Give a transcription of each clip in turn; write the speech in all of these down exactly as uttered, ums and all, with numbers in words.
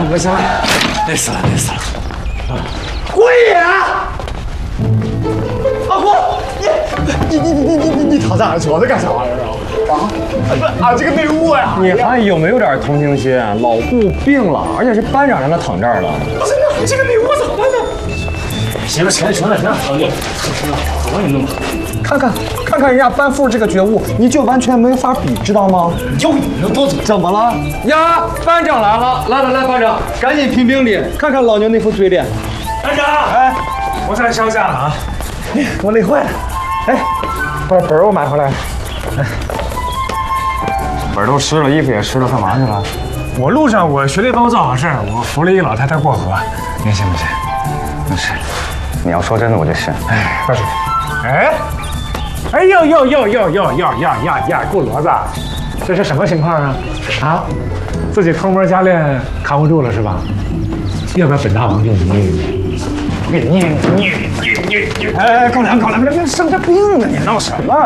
不行了，累死了，累死了！ 胡爷啊！阿胡，你你你你你你你躺在俺桌子干啥玩意儿啊？啊，不，俺这个内务呀！ 你还有没有点同情心？老顾病了，而且是班长让他躺这儿了。 不是，那俺这个内务怎么办呢？ 行了，行了，行了，行了，行了，我帮你弄吧。 看看看看人家班副这个觉悟，你就完全没法比，知道吗？ 要你能多嘴？ 怎么了呀？班长来了，来来来，班长，赶紧评评理， 看看老牛那副嘴脸。 班长，哎，我在乡下了啊， 我累坏了。哎，把本儿我买回来。哎， 本都湿了，衣服也湿了，干嘛去了？ 我路上我学了一帮做好事，我扶了一老太太过河。 您信不信？那是，你要说真的，我就信。 哎，快点！哎，哎呦呦呦呦呦呦呀呀呀！顾骡子，这是什么情况啊？啊，自己偷摸加练扛不住了是吧？要不要本大王给你捏一捏？给你捏捏捏捏捏！ 哎，高粱高粱，这生着病呢，你闹什么？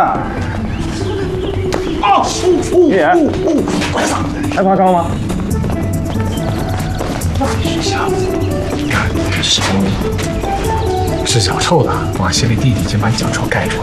哦，爷，快上！ 还夸张吗？ 这下子，你看这是什么？是脚臭的，往鞋里滴滴，先把你脚臭盖住。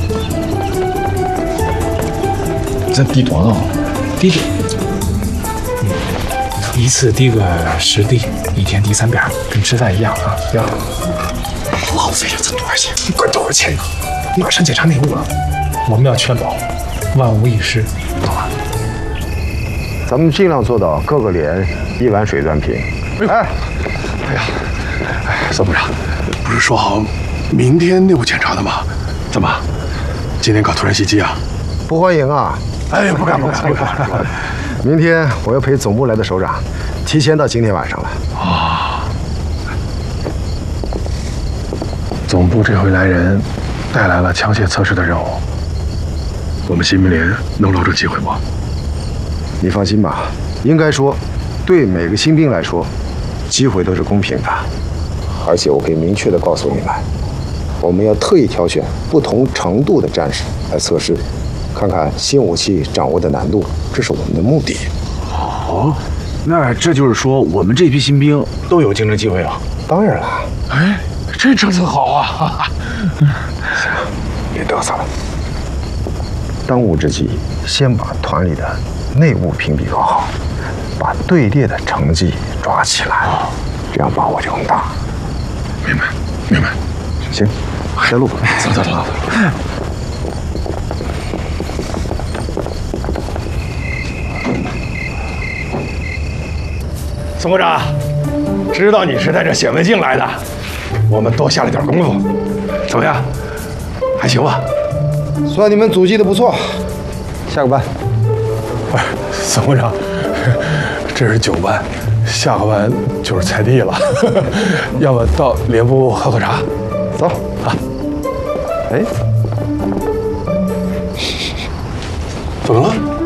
这滴多少？滴滴。嗯，一次滴个十滴，一天滴三遍，跟吃饭一样啊。要浪费了这么多钱，管多少钱呢？马上检查内务了，我们要确保万无一失，懂吗？ 咱们尽量做到各个连一碗水端平。哎， 哎呀，哎，参谋长，不是说好明天内务检查的吗？怎么今天搞突然袭击啊？ 不欢迎啊！ 哎，不敢不敢不敢不敢。 明天我要陪总部来的首长提前到今天晚上了。 啊，总部这回来人带来了枪械测试的任务，我们新兵连能捞住机会不？ 你放心吧，应该说，对每个新兵来说，机会都是公平的。而且我可以明确的告诉你们，我们要特意挑选不同程度的战士来测试，看看新武器掌握的难度，这是我们的目的。 哦，那这就是说，我们这批新兵都有竞争机会了。 当然了。 哎，这政策好啊！哈哈。 行，别嘚瑟了。当务之急，先把团里的内务评比搞好，把队列的成绩抓起来，这样把握就更大。 明白，明白。 行，下路吧。 走走走走。 参谋长，知道你是带着显微镜来的，我们多下了点功夫，怎么样？还行吧？ 算你们阻击的不错。下个班。 不是，参谋长，这是九班，下个班就是菜地了。要不到连部喝口茶？ 走啊！哎， 怎么了？